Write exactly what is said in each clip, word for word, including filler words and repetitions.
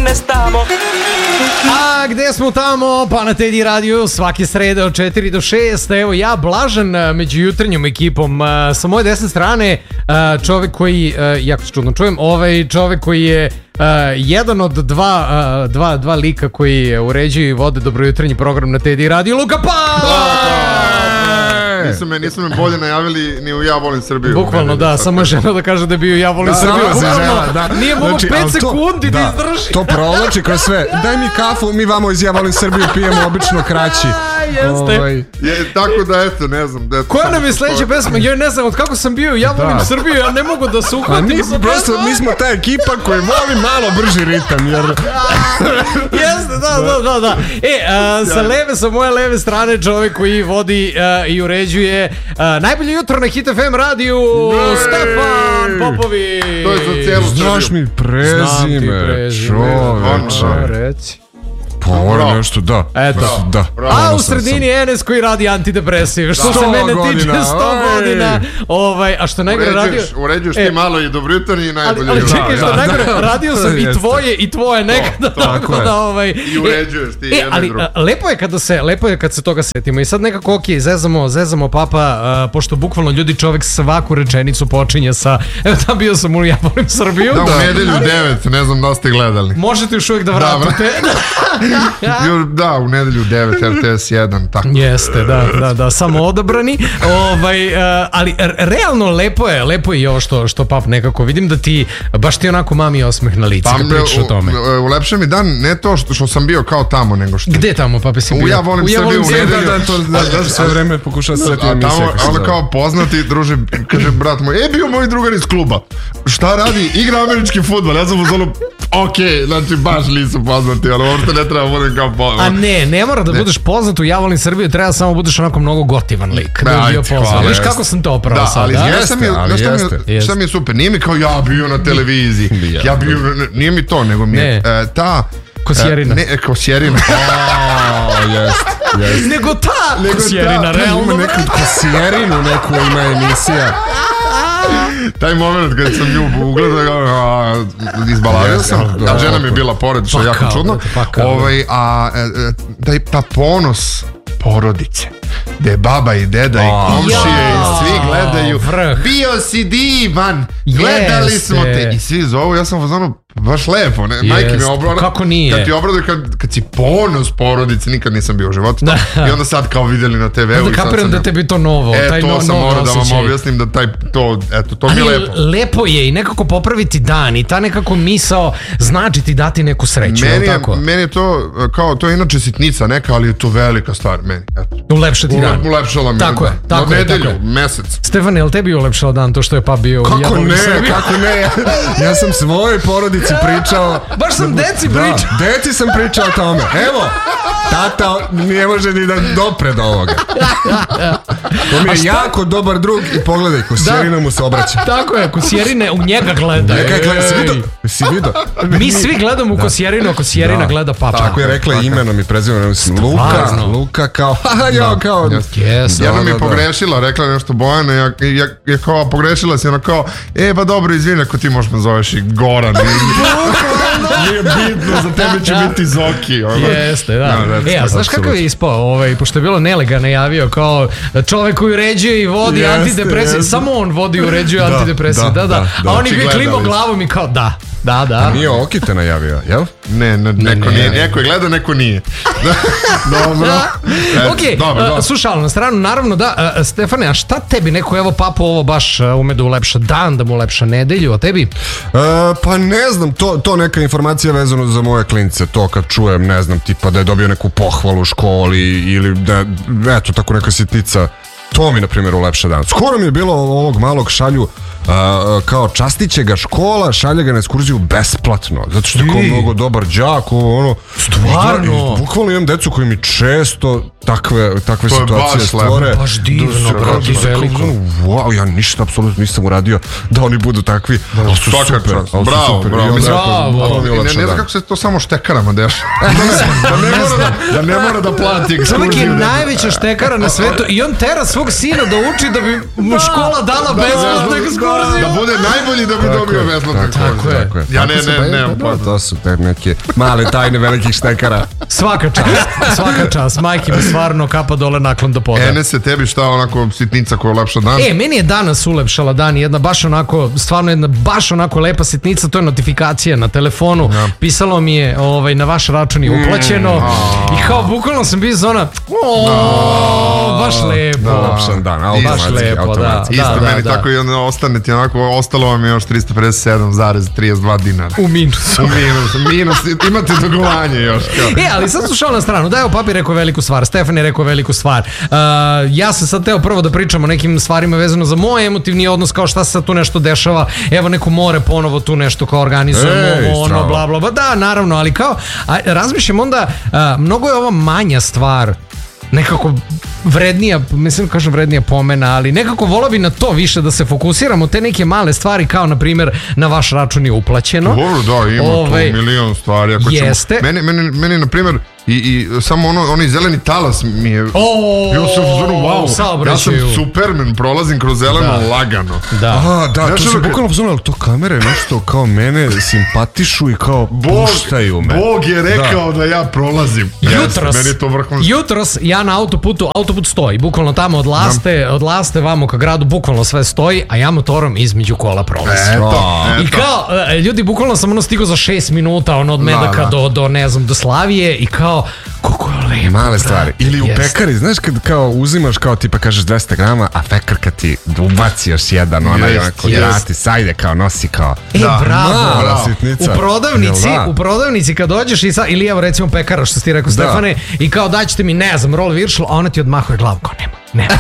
viernes tamo. A gde smo tamo? Pa na Teddy Radio svake srede od četiri do šest. Evo ja, Blažan, među jutarnjom ekipom. Sa moje desne strane čovek koji, jako se čudno čujem, ovaj čovek koji je Uh, jedan od dva, uh, dva, dva lika koji uređuju i vode dobrojutarnji program na Teddy Radio, Luka Pa! Nisu me, nisu me bolje najavili ni u Ja volim Srbiju. Bukvalno da, samo žena da kaže da je bio Ja volim da, Srbiju. Bukvalno, da. Nije mogo znači, pet sekundi da, da izdrži. To provlači kroz sve. Daj mi kafu, mi vamo iz Ja volim Srbiju pijemo obično kraći. Jeste. Ovaj. Je, tako da eto, ne znam. Da, koja nam je sledeća pesma? Ja ne znam od kako sam bio Ja volim da. Srbiju, ja ne mogu da se uhvatim. Mi, prosto, mi smo ta ekipa koja voli malo brži ritam. Jer... Jeste, da, da, da, da. E, a, sa leve, sa moje leve strane čovjek koji vodi a, i uređuje a, najbolje jutro na Hit F M radiju, Stefan Popović. To je za cijelu Srbiju. Znaš mi prezime, čoveče. Reci. Pa ovo je nešto, da. Eto. Da. A u sredini Enes koji radi antidepresiv. Što se mene tiče sto godina. Ovaj, a što najgore radio... Uređuješ ti malo i dobrojutarnji i najbolje. Ali čekaj, što najgore radio sam i tvoje i tvoje nekada. Tako da ovaj... I uređuješ ti jedno i drugo. Lepo je kada se, lepo je kad se toga setimo. I sad nekako ok, zezamo, zezamo Papa, pošto bukvalno ljudi čovek svaku rečenicu počinje sa evo tam bio sam u Ja volim Srbiju. Da, u nedelju devet, ne znam da ste gledali. Možete još uvijek da vratite. Da, u nedelju devet, R T S jedan, tako. Jeste, da, da, da, samo odabrani. Ovaj, uh, ali realno lepo je, lepo je i ovo što, što Pap nekako vidim da ti, baš ti onako mami osmeh na lice kad pričaš o tome. Ulepše mi dan, ne to što, što sam bio kao tamo, nego što... Gde tamo, Pape, si bio? U Ja volim u Srbiju, u nedelju. Da, da, to, da, da, sve vreme pokušao se sretiti emisije. A tamo, ono kao poznati, druže, kaže brat moj, e, bio moj drugar iz kluba. Šta radi? Igra američki fudbal, ja sam u zonu, okej, znači baš nisu poznati, ali uopšte ne treba budem kao poznat. A ne, ne mora da ne. budeš poznat u Ja volim Srbiju, treba samo budeš onako mnogo gotivan lik. Da, da bio poznat. Viš kako sam to opravo sad, ali da? Jeste, mi, ali jeste. Mi, šta mi je super, nije mi kao ja bio na televiziji, ja bio, nije mi to, nego mi je e, ta... Kosjerina. Ne, Kosjerina. O, jest, jest. Nego ta nego Kosjerina, ta, realno. Ima neku Kosjerinu, neku ima emisija. Taj moment kad sam nju ugledao, izbalavio sam, a žena mi je bila pored, što je jako čudno. Ovaj, a taj, ta ponos porodice, gde baba i deda i komšije i svi gledaju. Bio si divan, gledali smo te. I svi zovu, ja sam u zonu, baš lepo, ne? Majke mi obrada. Kako nije? Kad ti obradu, kad, kad si ponos porodice, nikad nisam bio u životu. I onda sad kao vidjeli na te veu. Da kapiram da tebi to novo. E, taj to no, sam novo morao da vam osjećaj. objasnim da taj, to, eto, to mi je lepo. Lepo je i nekako popraviti dan i ta nekako misao znači ti dati neku sreću. Meni je, meni je to, kao, to je inače sitnica neka, ali je to velika stvar meni. Eto. Ulepša ti dan. Ulepšala mi tako je, je, tako na je, nedelju, tako je. mesec. Stefane, je li tebi ulepšao dan to što je pa bio? Kako ne, kako ne? Ja sam svojoj porodici pričao. Baš sam deci pričao. Da, deci sam pričao o tome. Evo, tata ne može ni da dopre do ovoga. To mi je jako dobar drug i pogledaj, Kosjerina mu se obraća. Tako je, Kosjerine u njega gleda. Njega gleda, si vidio? Si vidio? Mi svi gledamo u Kosjerinu, a Kosjerina gleda Papa. Tako je rekla imenom i prezimenom. Luka, Luka kao, haha, ja kao. Jedna mi je pogrešila, rekla nešto Bojana, ja, ja, ja kao pogrešila si, ona kao, e pa dobro, izvini, ako ti možeš me zoveš i Goran. Nije bitno, za tebe će biti Zoki. Jeste, da. E, a znaš kako je ispao, ovaj, pošto je bilo Nelega najavio kao čovek koji uređuje i vodi antidepresiv, samo on vodi i uređuje antidepresiv, da, da. A on je klimao glavom i kao da. Da, da. A nije Okite najavio, jel? Ne, ne, neko nije. Neko je gledao, neko nije. Dobro. Ok, slušaj, na stranu, naravno da, Stefane, a šta tebi neko, evo Papo ovo baš ume da ulepša dan, da mu ulepša nedelju, a tebi? Pa ne znam, to neka informacija vezano za moje klince, to kad čujem, ne znam, tipa da je dobio neku pohvalu u školi ili da, eto, tako neka sitnica. To mi, na primjer, ulepša dan. Skoro mi je bilo ovog malog šalju uh, kao častiće ga škola, šalje ga na ekskurziju besplatno. Zato što je kao mnogo dobar đak, ovo ono. Stvarno? Bukvalno imam decu koji mi često takve, takve situacije stvore. Baš divno, brati, veliko. Wow, ja ništa apsolutno nisam uradio da oni budu takvi, ali su super. Bravo, bravo. Ne znam kako se to samo štekarama deša. Da ne mora da plati ekskurziju. Čovjek je najveća štekara na svetu i on tera svog sina da uči da bi mu škola dala besplatnu ekskurziju. Da bude najbolji da bi dobio besplatnu ekskurziju. Tako je. Ja ne, ne, ne. To su te neke male tajne velikih štekara. Svaka čast, svaka čast. Majke mi stvarno kapa dole naklon do poda. Ene se tebi šta onako sitnica koja ulepša dan? E, meni je danas ulepšala dan jedna baš onako, stvarno jedna baš onako lepa sitnica, to je notifikacija na telefonu. Ja. Pisalo mi je ovaj, na vaš račun je uplaćeno mm, i kao bukvalno sam bio zona o, baš lepo. Da, ulepšan dan, baš lepo, da. Isto da, meni da, tako i onda ostane ti onako, ostalo vam je još tristo pedeset sedam zarez trideset dva dinara. U minusu. U minusu, minus, imate dugovanje još. Kao. E, ali sad su šao na stranu, da, evo papi rekao veliku stvar, Stefan je rekao veliku stvar. Uh, ja sam sad teo prvo da pričam o nekim stvarima vezano za moj emotivni odnos, kao šta se sad tu nešto dešava, evo neko more ponovo tu nešto kao organizujemo, Ej, ono, bla, bla, bla, da, naravno, ali kao, a, razmišljam onda, uh, mnogo je ova manja stvar, nekako vrednija, mislim kažem vrednija pomena, ali nekako volao bi na to više da se fokusiramo, te neke male stvari kao na primjer na vaš račun je uplaćeno. Dobro, da, ima Ove, tu milion stvari. Ako jeste. Ćemo, meni, meni, meni na primjer I, i samo ono, onaj zeleni talas mi je... Oh, bio sam u zonu, wow, ja sam Superman, prolazim kroz zeleno da. Lagano. Da, a, da, znaš, to se bukvalno pozvano, ali to kamere nešto kao mene simpatišu i kao Bog, puštaju me. Bog je rekao da, da ja prolazim. Jutros, meni je to vrhunsko. Jutros ja na autoputu, autoput stoji, bukvalno tamo od Laste, od Laste vamo ka gradu, bukvalno sve stoji, a ja motorom između kola prolazim. Eto, eto. I kao, ljudi, bukvalno sam ono stigao za šest minuta, ono od Medaka da, da. do, do, ne znam, do Slavije i kao, kako je lepo. Male stvari. Ili u pekari, znaš kad kao uzimaš kao tipa kažeš dvesta grama, a pekarka ti ubaci još jedan, ona je onako gratis, ajde kao nosi kao. E, da, bravo. Mala sitnica. U prodavnici, u prodavnici kad dođeš i sa, ili evo recimo pekara što si ti rekao Stefane, i kao daćete mi, ne znam, roll viršl, a ona ti odmahuje glavu kao nema. Ne,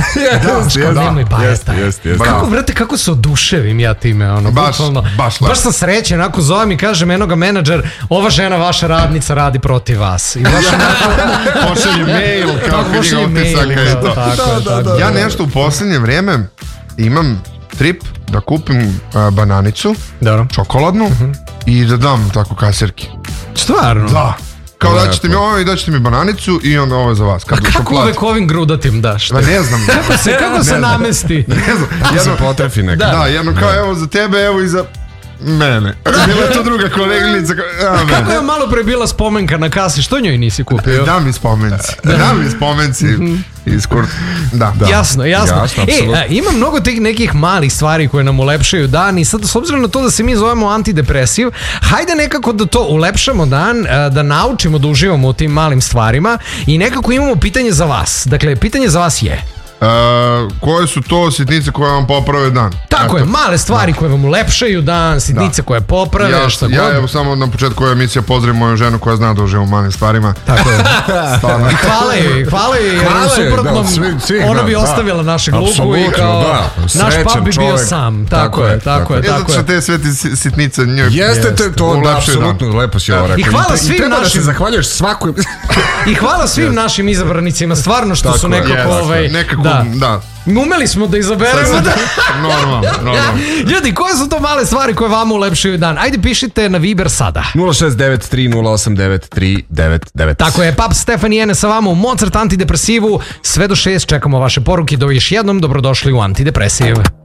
da, nemoj bajeta. Kako, vrate, kako se oduševim ja time, ono, baš, bukvalno, baš, baš sam srećen, ako zovem i kažem enoga menadžer, ova žena, vaša radnica radi protiv vas. I baš onako... pošalje mail, kao knjiga otisaka i to. Tako, da, da, da, ja nešto u posljednje vrijeme imam trip da kupim a, bananicu, dobro. Čokoladnu, uh-huh. i da dam tako kasirki. Stvarno? Da. Kao daćete mi ovo i daćete mi bananicu i onda ovo je za vas. Kad a kako uvek ovim grudatim daš? Pa ne znam. Kako se, kako se namesti? Ne znam. Jedno se potrefi neka. Da, da, jedno kao evo za tebe, evo i za mene. Bila je to druga koleginica. Kako je malo pre bila spomenka na kasi, što njoj nisi kupio? Da mi spomenci. Da mi spomenci. Iskurt. Da, da. Jasno, jasno. jasno e, a, ima mnogo tih nekih malih stvari koje nam ulepšaju dan i sad s obzirom na to da se mi zovemo antidepresiv, hajde nekako da to ulepšamo dan, da naučimo da uživamo u tim malim stvarima i nekako imamo pitanje za vas. Dakle, pitanje za vas je... Uh, koje su to sitnice koje vam poprave dan? Tako je, male stvari da. koje vam ulepšaju dan, sitnice da. koje poprave, ja, šta ja god. evo samo na početku ove emisije pozdravim moju ženu koja zna da uživa u malim stvarima. Tako je. Hvala joj, hvala joj, jer u suprotnom da, svi, svi, ona bi da, ostavila da. našeg luku i kao da. naš pap bi bio sam. Tako je, tako je. Zato što te sve sitnice njoj jeste te to, da, apsolutno, lepo si ovo rekao. I hvala svim našim... zahvaljuješ svakoj... I hvala svim našim izabranicima, stvarno što su nekako ovaj... Da, da. Umeli smo da izaberemo. Da... Normalno, normalno. Ljudi, koje su to male stvari koje vama ulepšaju dan? Ajde, pišite na Viber sada. nula šest devet tri nula osam devet tri devet devet. Tako je, Pap Stefan i Ene sa vama u Mozart Antidepresivu. Sve do šest čekamo vaše poruke. Do još jednom, dobrodošli u Antidepresiv.